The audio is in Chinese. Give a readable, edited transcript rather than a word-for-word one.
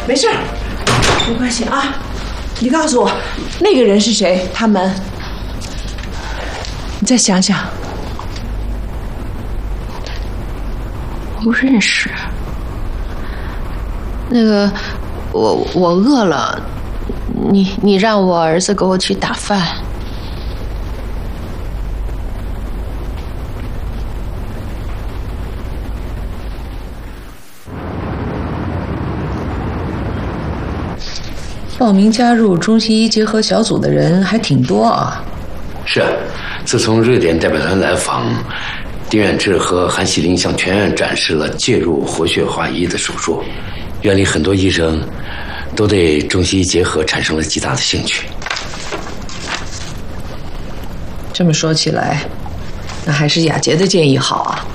没事，没关系啊。你告诉我，那个人是谁？他们，你再想想。 不认识。那个，我饿了，你让我儿子给我去打饭。 报名加入中西医结合小组的人还挺多啊。 是啊，自从瑞典代表团来访，丁远志和韩喜林向全院展示了介入活血化瘀的手术，院里很多医生都对中西医结合产生了极大的兴趣。 这么说起来，那还是雅洁的建议好啊。